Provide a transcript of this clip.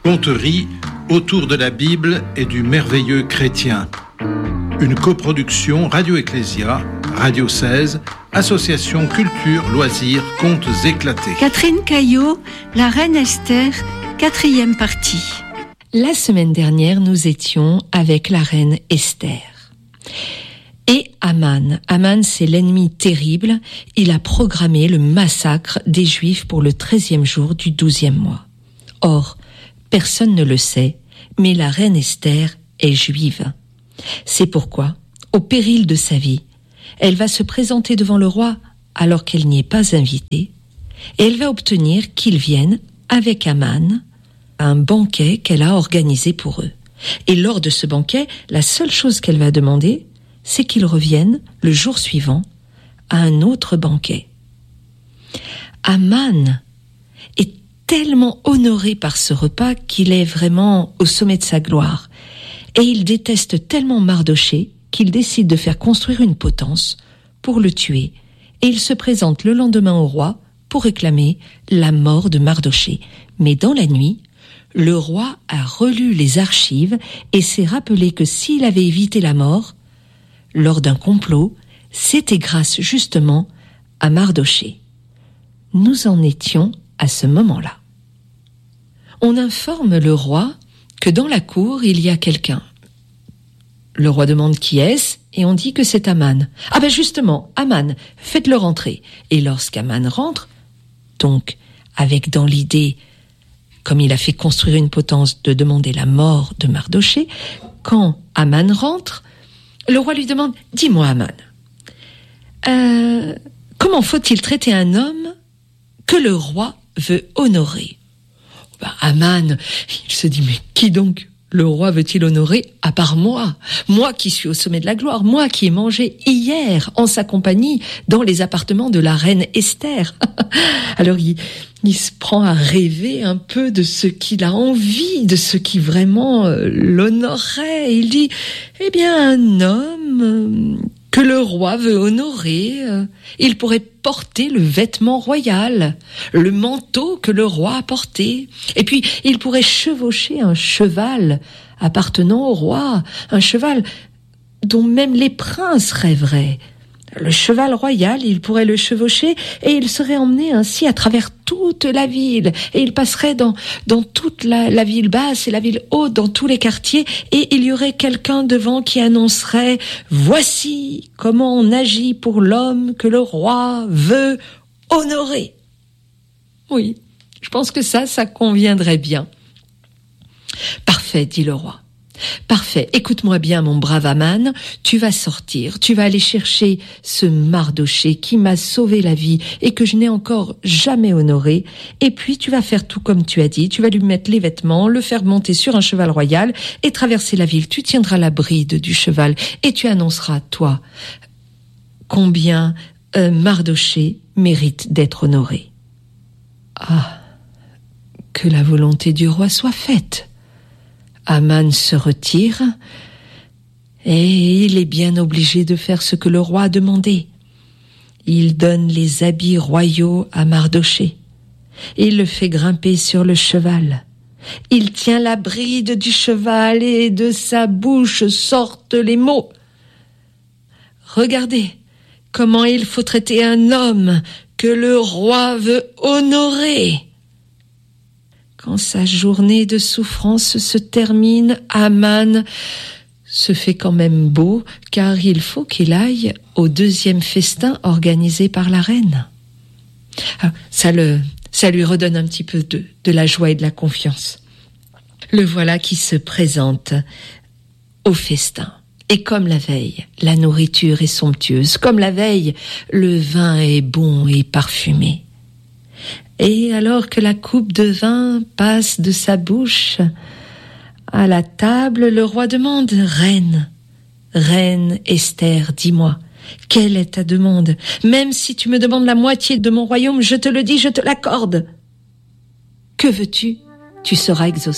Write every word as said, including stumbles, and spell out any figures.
Conterie autour de la Bible et du merveilleux chrétien. Une coproduction Radio Ecclésia, Radio seize, Association Culture, Loisirs, Contes éclatés. Catherine Caillot, La Reine Esther, quatrième partie. La semaine dernière, nous étions avec la reine Esther. Et Aman. Aman, c'est l'ennemi terrible. Il a programmé le massacre des Juifs pour le treizième jour du douzième mois. Or, personne ne le sait, mais la reine Esther est juive. C'est pourquoi, au péril de sa vie, elle va se présenter devant le roi alors qu'elle n'y est pas invitée, et elle va obtenir qu'il vienne avec Aman à un banquet qu'elle a organisé pour eux. Et lors de ce banquet, la seule chose qu'elle va demander, c'est qu'ils reviennent le jour suivant à un autre banquet. Aman est tellement honoré par ce repas qu'il est vraiment au sommet de sa gloire. Et il déteste tellement Mardoché qu'il décide de faire construire une potence pour le tuer. Et il se présente le lendemain au roi pour réclamer la mort de Mardoché. Mais dans la nuit, le roi a relu les archives et s'est rappelé que s'il avait évité la mort, lors d'un complot, c'était grâce justement à Mardoché. Nous en étions à ce moment-là. On informe le roi que dans la cour, il y a quelqu'un. Le roi demande qui est-ce et on dit que c'est Aman. Ah ben justement, Aman, faites-le rentrer. Et lorsqu'Aman rentre, donc avec dans l'idée, comme il a fait construire une potence, de demander la mort de Mardoché, quand Aman rentre, le roi lui demande « Dis-moi, Aman, euh, comment faut-il traiter un homme que le roi veut honorer ?» Ben, Aman, il se dit « Mais qui donc le roi veut-il honorer à part moi ? Moi qui suis au sommet de la gloire, moi qui ai mangé hier en sa compagnie dans les appartements de la reine Esther. » Alors il, il se prend à rêver un peu de ce qu'il a envie, de ce qui vraiment euh, l'honorerait. Il dit « Eh bien, un homme euh, que le roi veut honorer, euh, il pourrait porter le vêtement royal, le manteau que le roi a porté. Et puis, il pourrait chevaucher un cheval appartenant au roi, un cheval dont même les princes rêveraient. Le cheval royal, il pourrait le chevaucher et il serait emmené ainsi à travers toute la ville. Et il passerait dans, dans toute la, la ville basse et la ville haute, dans tous les quartiers. Et il y aurait quelqu'un devant qui annoncerait « Voici comment on agit pour l'homme que le roi veut honorer. » Oui, je pense que ça, ça conviendrait bien. « Parfait, dit le roi. Parfait, écoute-moi bien mon brave Aman, tu vas sortir, tu vas aller chercher ce Mardoché qui m'a sauvé la vie et que je n'ai encore jamais honoré, et puis tu vas faire tout comme tu as dit, tu vas lui mettre les vêtements, le faire monter sur un cheval royal et traverser la ville, tu tiendras la bride du cheval et tu annonceras, toi, combien euh, Mardoché mérite d'être honoré. Ah, que la volonté du roi soit faite. Aman se retire et il est bien obligé de faire ce que le roi a demandé. Il donne les habits royaux à Mardoché. Il le fait grimper sur le cheval. Il tient la bride du cheval et de sa bouche sortent les mots. Regardez comment il faut traiter un homme que le roi veut honorer. Quand sa journée de souffrance se termine, Aman se fait quand même beau, car il faut qu'il aille au deuxième festin organisé par la reine. Alors, ça, le, ça lui redonne un petit peu de, de la joie et de la confiance. Le voilà qui se présente au festin. Et comme la veille, la nourriture est somptueuse. Comme la veille, le vin est bon et parfumé. Et alors que la coupe de vin passe de sa bouche à la table, le roi demande « Reine, reine Esther, dis-moi, quelle est ta demande ? Même si tu me demandes la moitié de mon royaume, je te le dis, je te l'accorde. Que veux-tu ? Tu seras exaucée. »